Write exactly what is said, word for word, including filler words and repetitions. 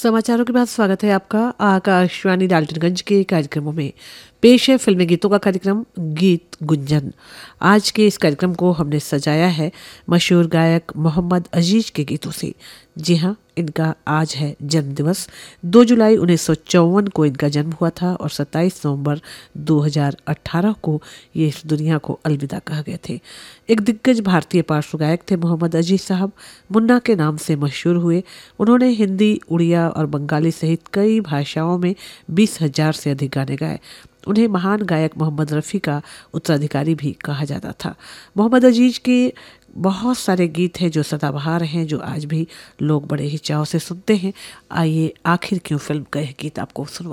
समाचारों के बाद स्वागत है आपका आकाशवाणी डाल्टनगंज के कार्यक्रमों में। पेश है फिल्मी गीतों का कार्यक्रम गीत गुंजन। आज के इस कार्यक्रम को हमने सजाया है मशहूर गायक मोहम्मद अजीज के गीतों से। जी हाँ, इनका आज है जन्मदिवस। दो जुलाई उन्नीस सौ चौवन को इनका जन्म हुआ था और सत्ताईस नवंबर दो हज़ार अठारह को ये इस दुनिया को अलविदा कह गए थे। एक दिग्गज भारतीय पार्श्व गायक थे मोहम्मद अजीज साहब। मुन्ना के नाम से मशहूर हुए। उन्होंने हिंदी, उड़िया और बंगाली सहित कई भाषाओं में बीस हजार से अधिक गाने गाए। उन्हें महान गायक मोहम्मद रफ़ी का उत्तराधिकारी भी कहा जाता था। मोहम्मद अजीज के बहुत सारे गीत हैं जो सदाबहार हैं, जो आज भी लोग बड़े ही चाव से सुनते हैं। आइए आखिर क्यों फिल्म का यह गीत आपको सुनवा